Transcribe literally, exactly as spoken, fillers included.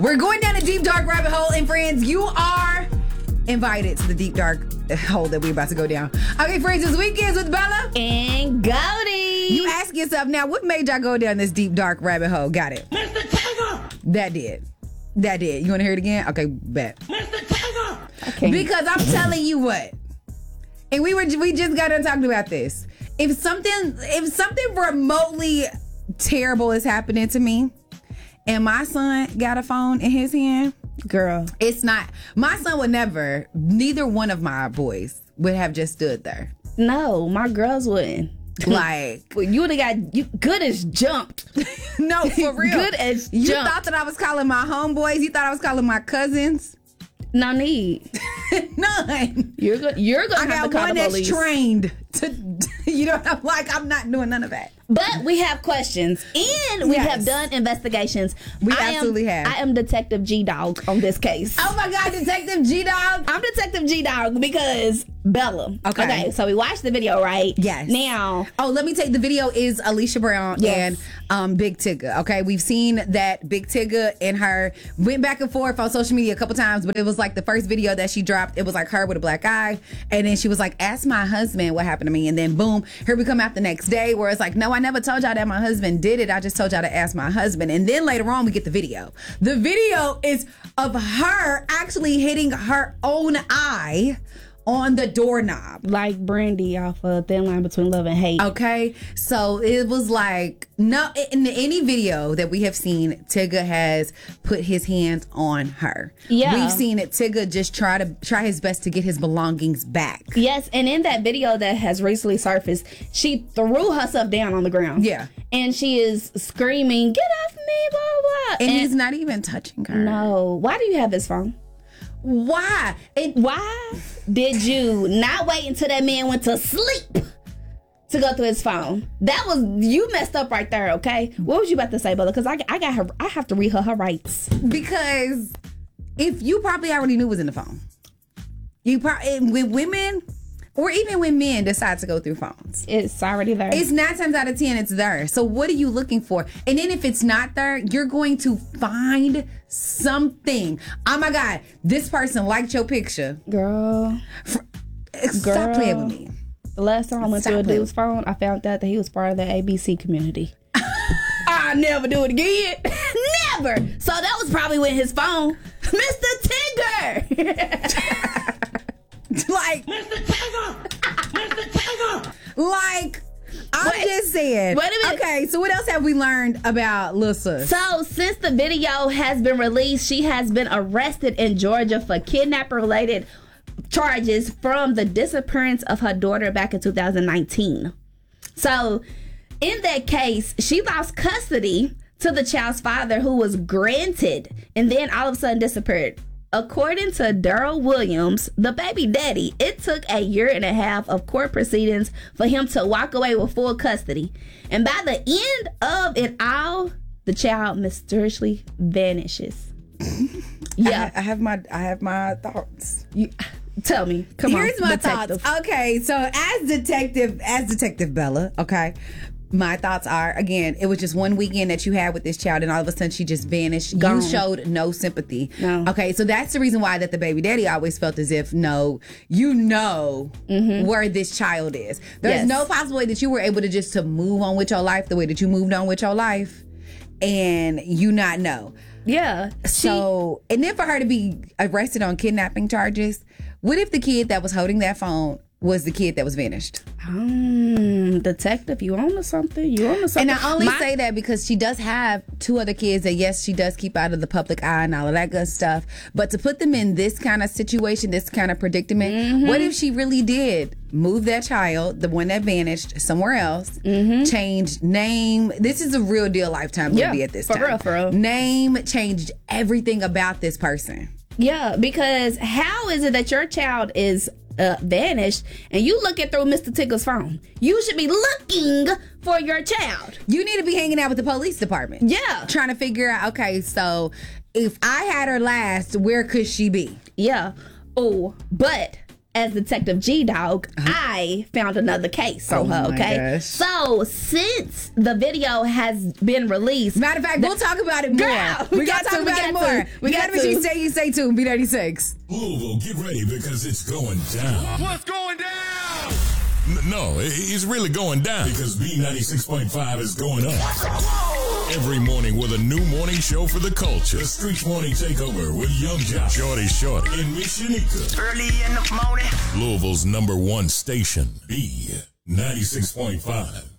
We're going down a deep, dark rabbit hole, and friends, you are invited to the deep, dark hole that we're about to go down. Okay, friends, it's Weekends with Bella and Goldie. You ask yourself now, what made y'all go down this deep, dark rabbit hole? Got it. Mister Tiger! That did. That did. You want to hear it again? Okay, bet. Mister Tiger! Okay. Because I'm telling you what, and we were we just got done talking about this. If something if something remotely terrible is happening to me, and my son got a phone in his hand, girl, it's not. My son would never. Neither one of my boys would have just stood there. No, my girls wouldn't. Like, well, you would have got you good as jumped. No, for real. Good as you jumped. thought that I was calling my homeboys. You thought I was calling my cousins. No need. None. You're good. You're gonna I have got to call one the that's police. trained to. You know, I'm like I'm not doing none of that. But we have questions, and we Yes. have done investigations. We I absolutely am, have. I am Detective G Dog on this case. Oh my God, Detective G Dog. I'm Detective G Dog because Bella. Okay. Okay. So we watched the video, right? Yes. Now. Oh, let me take the video is Alicia Brown Yes. and um, Big Tigger. Okay, we've seen that Big Tigger and her went back and forth on social media a couple times, but it was like the first video that she dropped. It was like her with a black eye, and then she was like, "Ask my husband what happened to me," and then boom, here we come out the next day where it's like, "No, I never told y'all that my husband did it. I just told y'all to ask my husband." And then later on, we get the video. The video is of her actually hitting her own eye on the doorknob. Like Brandy off of Thin Line Between Love and Hate. Okay, so it was like, no, in any video that we have seen, Tigger has put his hands on her. Yeah. We've seen it, Tigger just try to try his best to get his belongings back. Yes, and in that video that has recently surfaced, she threw herself down on the ground. Yeah. And she is screaming, "Get off me, blah, blah." And, and he's not even touching her. No. Why do you have his phone? Why? It, why did you not wait until that man went to sleep to go through his phone? That was, you messed up right there, okay? What was you about to say, Bella? Because I, I got her, I have to read her her rights. Because if you probably already knew it was in the phone, you probably, when women or even when men decide to go through phones, It's already there. it's nine times out of ten it's there. So what are you looking for? And then if it's not there, you're going to find something. Oh my God, this person liked your picture. Girl. Stop Girl. playing with me. The last time I went Stop through a playing. dude's phone, I found out that he was part of the A B C community. I'll never do it again. Never. So that was probably with his phone. Mister Tigger. Like, Mister Tiger! Mister Tiger! like, I'm Wait. just saying. Wait a minute. Okay, so what else have we learned about Lil Sis? So, since the video has been released, she has been arrested in Georgia for kidnapping-related charges from the disappearance of her daughter back in two thousand nineteen. So, in that case, she lost custody to the child's father, who was granted, and then all of a sudden disappeared. According to Daryl Williams, the baby daddy, it took a year and a half of court proceedings for him to walk away with full custody. And by the end of it all, the child mysteriously vanishes. Yeah. I, I have my I have my thoughts. You, tell me. Come Here's on, my detective. thoughts. Okay, so as detective, as detective Bella, okay, my thoughts are, again, it was just one weekend that you had with this child, and all of a sudden she just vanished. Gone. You showed no sympathy. No. Okay, so that's the reason why that the baby daddy always felt as if, no, you know where this child is. There's Yes. no possible way that you were able to just to move on with your life the way that you moved on with your life, and you not know. Yeah. So, and then for her to be arrested on kidnapping charges, what if the kid that was holding that phone was the kid that was vanished? Um, detective, you on to something? You on to something? And I only My- say that because she does have two other kids that, yes, she does keep out of the public eye and all of that good stuff. But to put them in this kind of situation, this kind of predicament, Mm-hmm. what if she really did move that child, the one that vanished, somewhere else, changed name? This is a real deal Lifetime movie Mm-hmm. Yeah, at this for time. real, for real. Name changed everything about this person. Yeah, because how is it that your child is uh, vanished and you looking through Mister Tigger's phone? You should be looking for your child. You need to be hanging out with the police department. Yeah. Trying to figure out, okay, so if I had her last, where could she be? Yeah. Oh, but as Detective G Dog, I found another case on Oh her, my okay? gosh. So, since the video has been released, Matter of fact, we'll talk about it more. Girl, we, we got got to talk to, we about it got more. to. We got got what to. you say, you say too. B ninety-six. Louisville, get ready because it's going down. What's going down? N- no, it- it's really going down because B ninety-six point five is going up. Every morning with a new morning show for the culture. The Street Morning Takeover with Young Josh, Shorty Shorty, and Miss Shanika. Early in the morning. Louisville's number one station, B ninety-six point five.